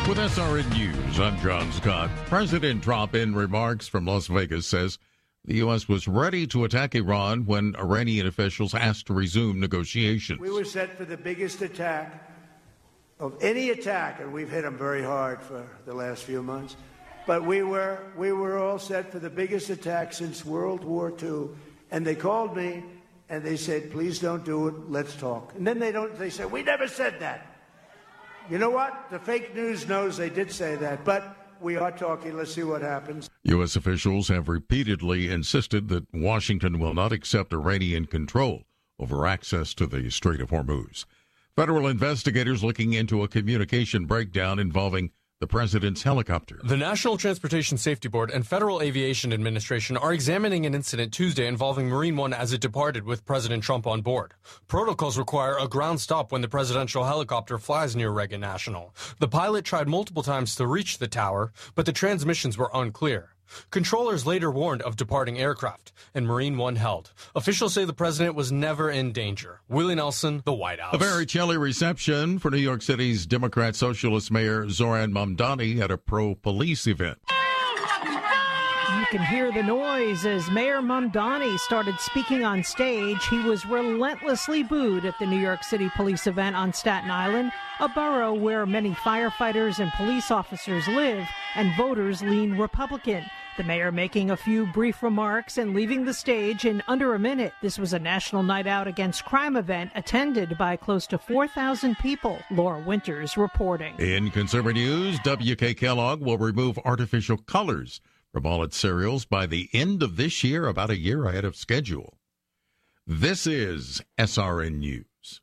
With SRN News, I'm John Scott. President Trump, in remarks from Las Vegas, says the U.S. was ready to attack Iran when Iranian officials asked to resume negotiations. We were set for the biggest attack of any attack, and we've hit them very hard for the last few months. But we were all set for the biggest attack since World War II. And they called me and they said, please don't do it, let's talk. And then they said, we never said that. You know what? The fake news knows they did say that, but we are talking. Let's see what happens. U.S. officials have repeatedly insisted that Washington will not accept Iranian control over access to the Strait of Hormuz. Federal investigators looking into a communication breakdown involving the president's helicopter. The National Transportation Safety Board and Federal Aviation Administration are examining an incident Tuesday involving Marine One as it departed with President Trump on board. Protocols require a ground stop when the presidential helicopter flies near Reagan National. The pilot tried multiple times to reach the tower, but the transmissions were unclear. Controllers later warned of departing aircraft, and Marine One held. Officials say the president was never in danger. Willie Nelson, the White House. A very chilly reception for New York City's Democrat Socialist Mayor Zoran Mamdani at a pro-police event. You can hear the noise as Mayor Mamdani started speaking on stage. He was relentlessly booed at the New York City police event on Staten Island, a borough where many firefighters and police officers live, and voters lean Republican. The mayor making a few brief remarks and leaving the stage in under a minute. This was a National Night Out Against Crime event attended by close to 4,000 people. Laura Winters reporting. In consumer news, WK Kellogg will remove artificial colors from all its cereals by the end of this year, about a year ahead of schedule. This is SRN News.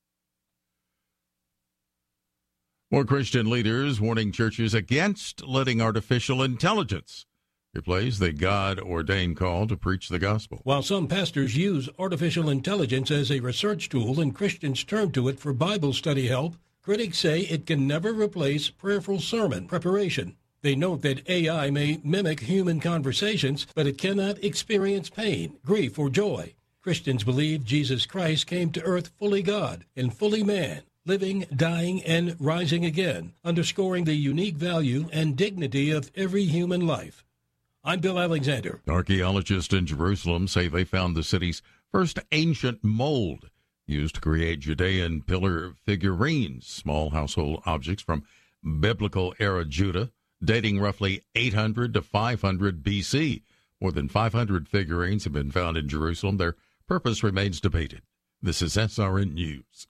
More Christian leaders warning churches against letting artificial intelligence replace the God-ordained call to preach the gospel. While some pastors use artificial intelligence as a research tool and Christians turn to it for Bible study help, critics say it can never replace prayerful sermon preparation. They note that AI may mimic human conversations, but it cannot experience pain, grief, or joy. Christians believe Jesus Christ came to earth fully God and fully man, living, dying, and rising again, underscoring the unique value and dignity of every human life. I'm Bill Alexander. Archaeologists in Jerusalem say they found the city's first ancient mold used to create Judean pillar figurines, small household objects from biblical-era Judah, dating roughly 800 to 500 B.C. More than 500 figurines have been found in Jerusalem. Their purpose remains debated. This is SRN News.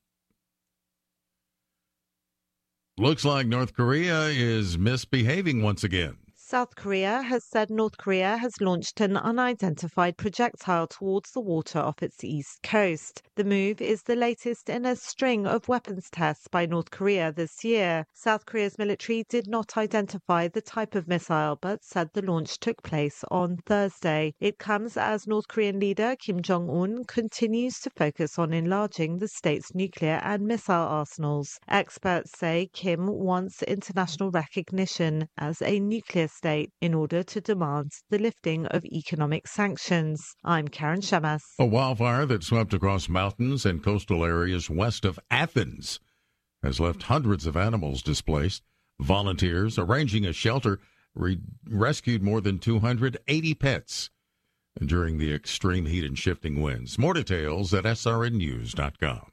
Looks like North Korea is misbehaving once again. South Korea has said North Korea has launched an unidentified projectile towards the water off its east coast. The move is the latest in a string of weapons tests by North Korea this year. South Korea's military did not identify the type of missile, but said the launch took place on Thursday. It comes as North Korean leader Kim Jong-un continues to focus on enlarging the state's nuclear and missile arsenals. Experts say Kim wants international recognition as a nuclear state in order to demand the lifting of economic sanctions. I'm Karen Shemas. A wildfire that swept across mountains and coastal areas west of Athens has left hundreds of animals displaced. Volunteers arranging a shelter rescued more than 280 pets during the extreme heat and shifting winds. More details at srnnews.com.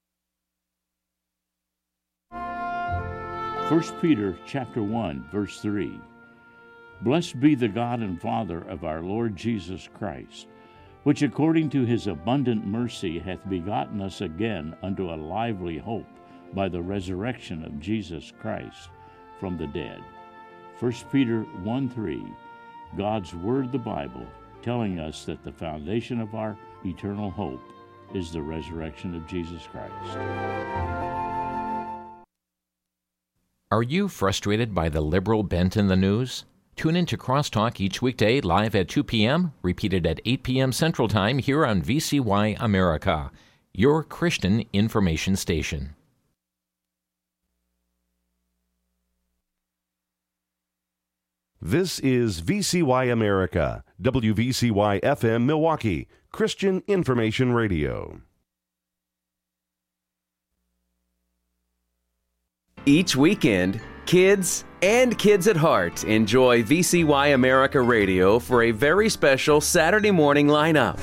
1 Peter chapter 1, verse 3. Blessed be the God and Father of our Lord Jesus Christ, which according to his abundant mercy hath begotten us again unto a lively hope by the resurrection of Jesus Christ from the dead. 1 Peter 1:3, God's Word, the Bible, telling us that the foundation of our eternal hope is the resurrection of Jesus Christ. Are you frustrated by the liberal bent in the news? Tune in to Crosstalk each weekday live at 2 p.m., repeated at 8 p.m. Central Time here on VCY America, your Christian information station. This is VCY America, WVCY FM Milwaukee, Christian Information Radio. Each weekend, Kids and kids at heart, enjoy VCY America Radio for a very special Saturday morning lineup.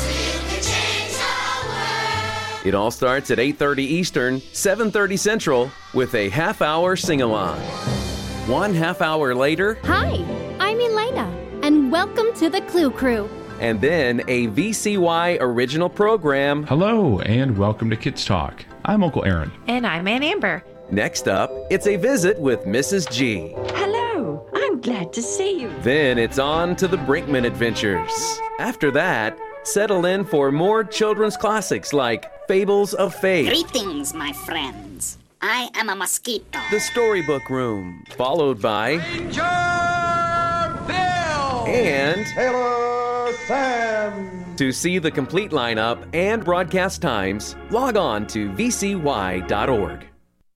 It all starts at 8:30 Eastern, 7:30 Central, with a half-hour sing-along. 1 half hour later... Hi, I'm Elena, and welcome to the Clue Crew. And then a VCY original program. Hello, and welcome to Kids Talk. I'm Uncle Aaron. And I'm Aunt Amber. Next up, it's a visit with Mrs. G. Hello, I'm glad to see you. Then it's on to the Brinkman Adventures. After that, settle in for more children's classics like Fables of Faith. Greetings, my friends. I am a mosquito. The Storybook Room, followed by Ranger Bill and Taylor Sam. To see the complete lineup and broadcast times, log on to vcy.org.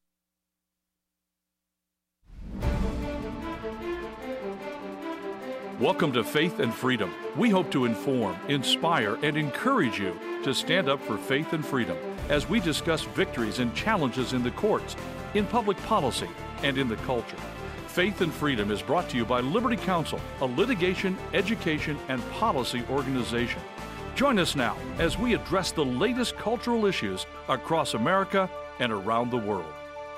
Welcome to Faith and Freedom. We hope to inform, inspire, and encourage you to stand up for faith and freedom as we discuss victories and challenges in the courts, in public policy, and in the culture. Faith and Freedom is brought to you by Liberty Counsel, a litigation, education, and policy organization. Join us now as we address the latest cultural issues across America and around the world.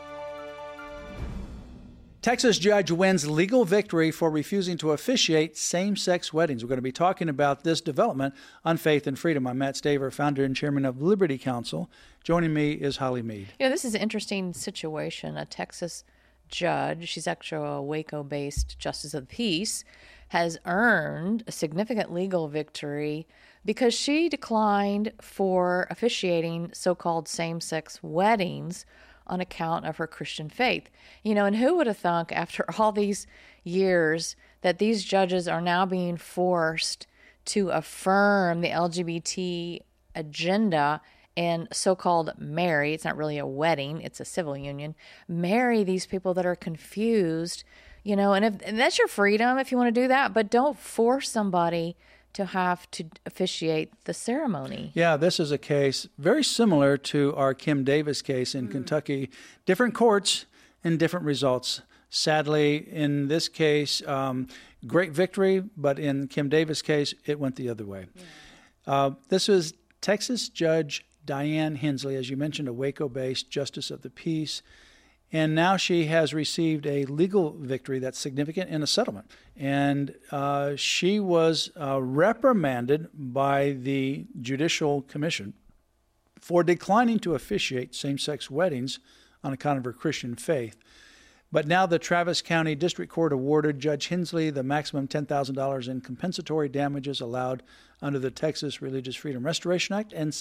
Texas judge wins legal victory for refusing to officiate same-sex weddings. We're going to be talking about this development on Faith and Freedom. I'm Matt Staver, founder and chairman of Liberty Counsel. Joining me is Holly Mead. You know, this is an interesting situation. A Texas judge, she's actually a Waco-based justice of the peace, has earned a significant legal victory because she declined for officiating so-called same-sex weddings on account of her Christian faith. You know, and who would have thunk after all these years that these judges are now being forced to affirm the LGBT agenda and so-called marry, it's not really a wedding, it's a civil union, marry these people that are confused, you know, and that's your freedom if you want to do that, but don't force somebody to have to officiate the ceremony. Yeah, this is a case very similar to our Kim Davis case in Kentucky. Different courts and different results. Sadly, in this case, great victory, but in Kim Davis' case, it went the other way. Yeah. This was Texas Judge Diane Hensley, as you mentioned, a Waco-based justice of the peace. And now she has received a legal victory that's significant in a settlement. And she was reprimanded by the Judicial Commission for declining to officiate same-sex weddings on account of her Christian faith. But now the Travis County District Court awarded Judge Hensley the maximum $10,000 in compensatory damages allowed under the Texas Religious Freedom Restoration Act and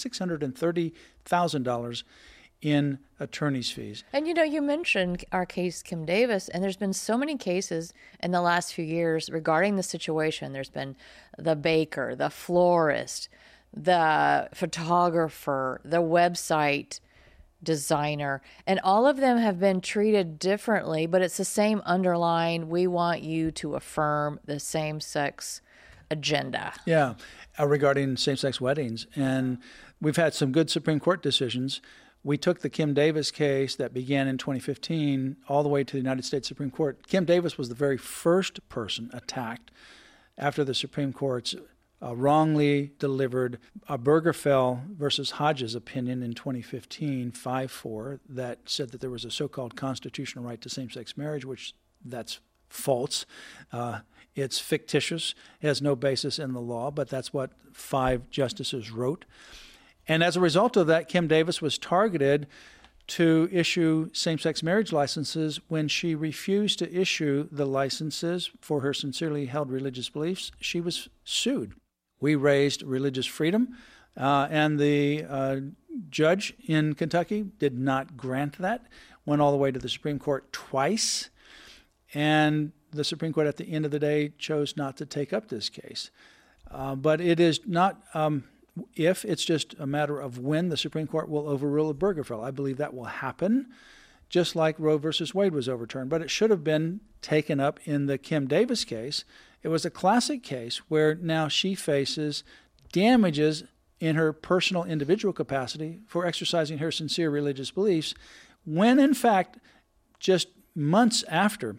$630,000 in attorney's fees. And you know, you mentioned our case, Kim Davis, and there's been so many cases in the last few years regarding the situation. There's been the baker, the florist, the photographer, the website designer, and all of them have been treated differently, but it's the same underlying, we want you to affirm the same-sex agenda. Yeah, regarding same-sex weddings. And we've had some good Supreme Court decisions. We took the Kim Davis case that began in 2015 all the way to the United States Supreme Court. Kim Davis was the very first person attacked after the Supreme Court's wrongly delivered Obergefell versus Hodges opinion in 2015, 5-4, that said that there was a so-called constitutional right to same-sex marriage, which that's false. It's fictitious. It has no basis in the law, but that's what 5 justices wrote. And as a result of that, Kim Davis was targeted to issue same-sex marriage licenses when she refused to issue the licenses for her sincerely held religious beliefs. She was sued. We raised religious freedom, and the judge in Kentucky did not grant that, went all the way to the Supreme Court twice, and the Supreme Court at the end of the day chose not to take up this case. But it is not... if, it's just a matter of when the Supreme Court will overrule Obergefell. I believe that will happen, just like Roe versus Wade was overturned. But it should have been taken up in the Kim Davis case. It was a classic case where now she faces damages in her personal individual capacity for exercising her sincere religious beliefs, when in fact just months after,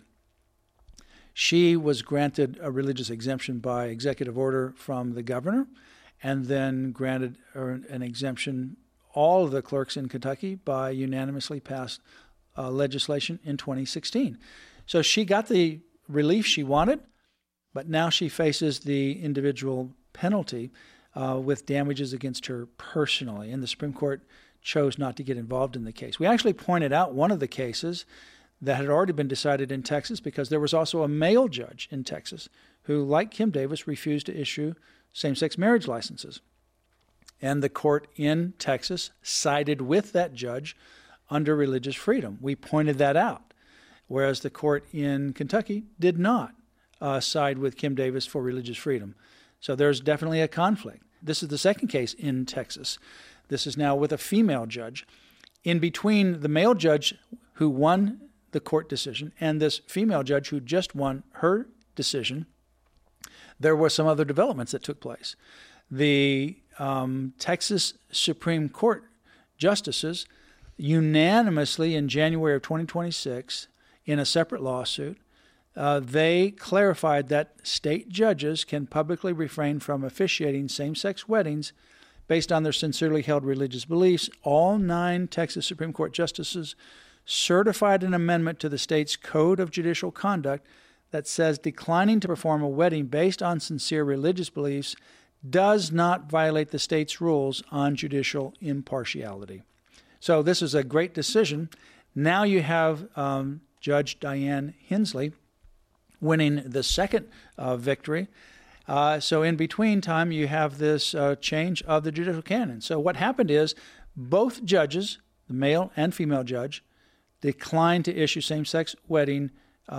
she was granted a religious exemption by executive order from the governor, and then granted an exemption, all of the clerks in Kentucky, by unanimously passed legislation in 2016. So she got the relief she wanted, but now she faces the individual penalty with damages against her personally, and the Supreme Court chose not to get involved in the case. We actually pointed out one of the cases that had already been decided in Texas because there was also a male judge in Texas who, like Kim Davis, refused to issue same-sex marriage licenses. And the court in Texas sided with that judge under religious freedom. We pointed that out, whereas the court in Kentucky did not side with Kim Davis for religious freedom. So there's definitely a conflict. This is the second case in Texas. This is now with a female judge. In between the male judge who won the court decision and this female judge who just won her decision, there were some other developments that took place. The Texas Supreme Court justices unanimously in January of 2026, in a separate lawsuit, they clarified that state judges can publicly refrain from officiating same-sex weddings based on their sincerely held religious beliefs. All 9 Texas Supreme Court justices certified an amendment to the state's Code of Judicial Conduct that says declining to perform a wedding based on sincere religious beliefs does not violate the state's rules on judicial impartiality. So this is a great decision. Now you have Judge Diane Hensley winning the second victory. So in between time, you have this change of the judicial canon. So what happened is both judges, the male and female judge, declined to issue same-sex wedding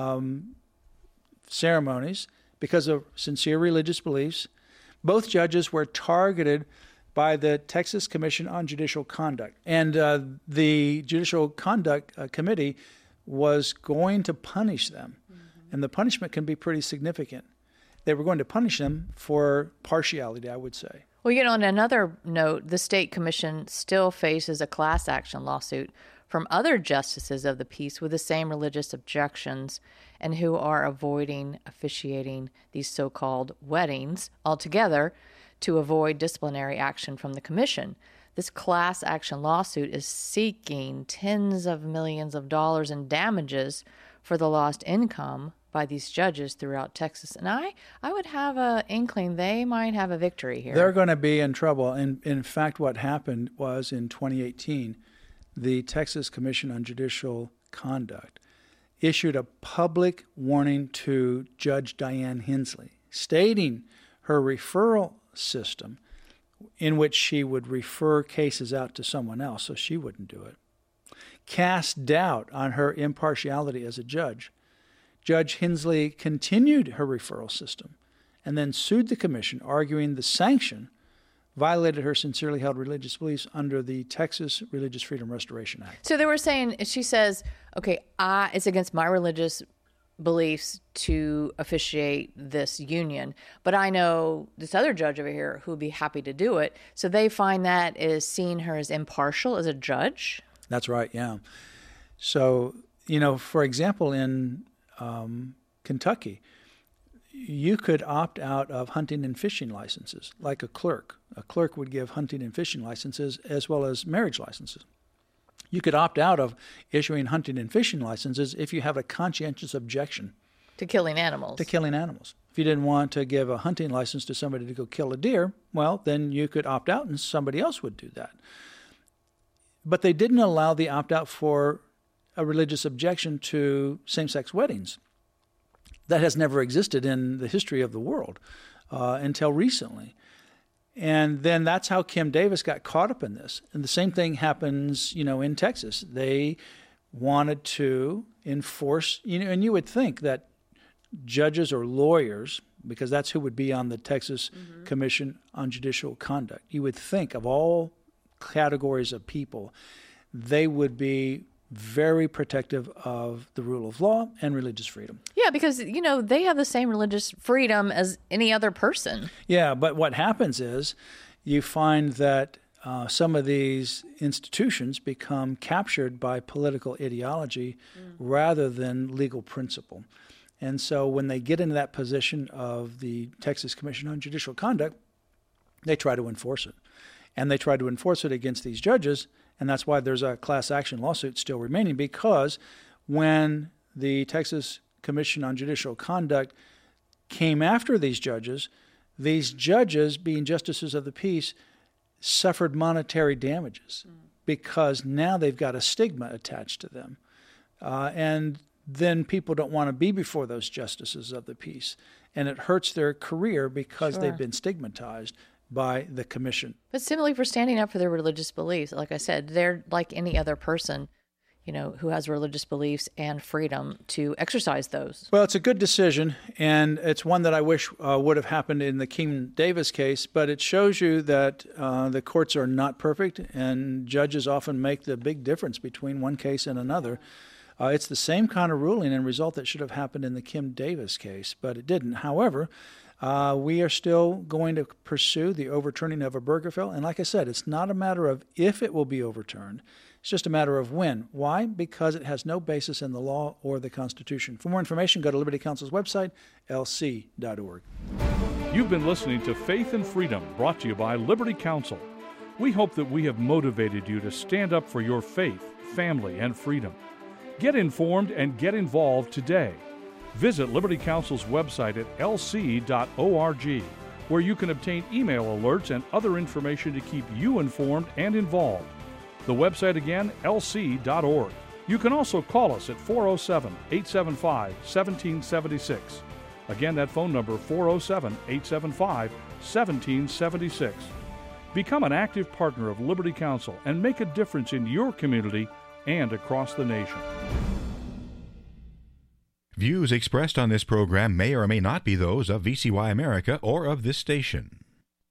ceremonies because of sincere religious beliefs. Both judges were targeted by the Texas Commission on Judicial Conduct. And the Judicial Conduct Committee was going to punish them. Mm-hmm. And the punishment can be pretty significant. They were going to punish them for partiality, I would say. Well, on another note, the State Commission still faces a class action lawsuit from other justices of the peace with the same religious objections and who are avoiding officiating these so-called weddings altogether to avoid disciplinary action from the commission. This class action lawsuit is seeking tens of millions of dollars in damages for the lost income by these judges throughout Texas. And I would have an inkling they might have a victory here. They're going to be in trouble. And in fact, what happened was in 2018, the Texas Commission on Judicial Conduct issued a public warning to Judge Diane Hensley, stating her referral system in which she would refer cases out to someone else so she wouldn't do it, cast doubt on her impartiality as a judge. Judge Hensley continued her referral system and then sued the commission, arguing the sanction violated her sincerely held religious beliefs under the Texas Religious Freedom Restoration Act. So they were saying, she says, okay, it's against my religious beliefs to officiate this union, but I know this other judge over here who would be happy to do it. So they find that is seeing her as impartial as a judge? That's right, yeah. So, for example, in Kentucky, you could opt out of hunting and fishing licenses, like a clerk. A clerk would give hunting and fishing licenses as well as marriage licenses. You could opt out of issuing hunting and fishing licenses if you have a conscientious objection to killing animals. If you didn't want to give a hunting license to somebody to go kill a deer, well, then you could opt out and somebody else would do that. But they didn't allow the opt-out for a religious objection to same-sex weddings. That has never existed in the history of the world until recently. And then that's how Kim Davis got caught up in this. And the same thing happens, in Texas. They wanted to enforce, and you would think that judges or lawyers, because that's who would be on the Texas Commission on Judicial Conduct, you would think of all categories of people, they would be very protective of the rule of law and religious freedom. Yeah, because, they have the same religious freedom as any other person. Yeah, but what happens is you find that some of these institutions become captured by political ideology rather than legal principle. And so when they get into that position of the Texas Commission on Judicial Conduct, they try to enforce it. And they try to enforce it against these judges, and that's why there's a class action lawsuit still remaining, because when the Texas Commission on Judicial Conduct came after these judges, being justices of the peace, suffered monetary damages because now they've got a stigma attached to them. And then people don't want to be before those justices of the peace. And it hurts their career because they've been stigmatized by the commission. But simply for standing up for their religious beliefs, like I said, they're like any other person, who has religious beliefs and freedom to exercise those. Well, it's a good decision, and it's one that I wish would have happened in the Kim Davis case, but it shows you that the courts are not perfect, and judges often make the big difference between one case and another. It's the same kind of ruling and result that should have happened in the Kim Davis case, but it didn't. However, we are still going to pursue the overturning of Obergefell, and like I said, it's not a matter of if it will be overturned. It's just a matter of when. Why? Because it has no basis in the law or the Constitution. For more information, go to Liberty Counsel's website, lc.org. You've been listening to Faith and Freedom, brought to you by Liberty Counsel. We hope that we have motivated you to stand up for your faith, family, and freedom. Get informed and get involved today. Visit Liberty Counsel's website at lc.org, where you can obtain email alerts and other information to keep you informed and involved. The website again, lc.org. You can also call us at 407-875-1776. Again, that phone number, 407-875-1776. Become an active partner of Liberty Counsel and make a difference in your community and across the nation. Views expressed on this program may or may not be those of VCY America or of this station.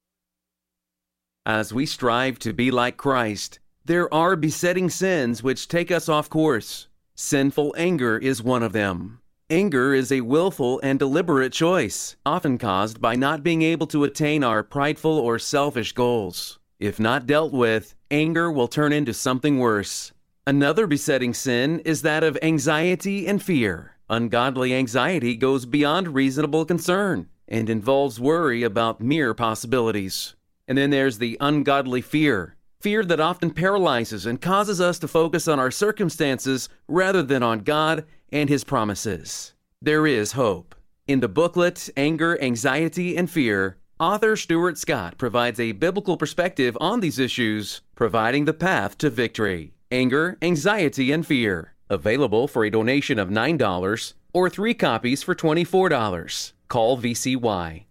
As we strive to be like Christ, there are besetting sins which take us off course. Sinful anger is one of them. Anger is a willful and deliberate choice, often caused by not being able to attain our prideful or selfish goals. If not dealt with, anger will turn into something worse. Another besetting sin is that of anxiety and fear. Ungodly anxiety goes beyond reasonable concern and involves worry about mere possibilities. And then there's the ungodly fear. Fear that often paralyzes and causes us to focus on our circumstances rather than on God and His promises. There is hope. In the booklet, Anger, Anxiety, and Fear, author Stuart Scott provides a biblical perspective on these issues, providing the path to victory. Anger, Anxiety, and Fear. Available for a donation of $9 or 3 copies for $24. Call VCY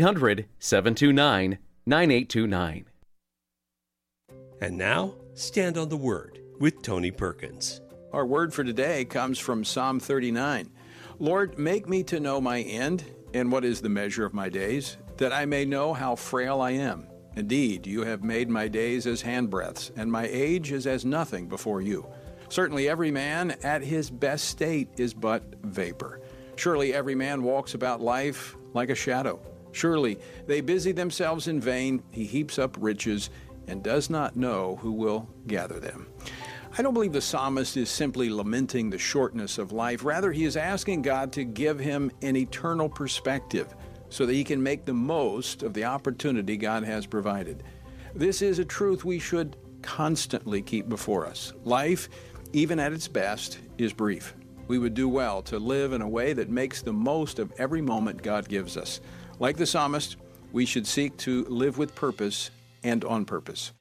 1-800-729-9829. And now, Stand on the Word with Tony Perkins. Our word for today comes from Psalm 39. Lord, make me to know my end and what is the measure of my days, that I may know how frail I am. Indeed, you have made my days as handbreadths, and my age is as nothing before you. Certainly every man at his best state is but vapor. Surely every man walks about life like a shadow. Surely they busy themselves in vain. He heaps up riches and does not know who will gather them. I don't believe the psalmist is simply lamenting the shortness of life. Rather, he is asking God to give him an eternal perspective so that he can make the most of the opportunity God has provided. This is a truth we should constantly keep before us. Life, even at its best, is brief. We would do well to live in a way that makes the most of every moment God gives us. Like the psalmist, we should seek to live with purpose and on purpose.